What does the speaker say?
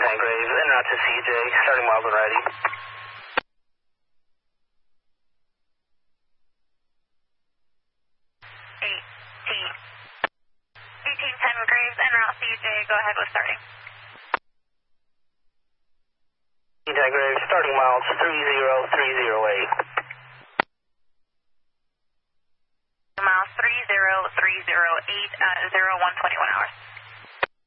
Graves, en route to CJ, starting miles when ready. 1810 Graves, en route CJ, go ahead with starting. 1810 Graves, starting miles 30308.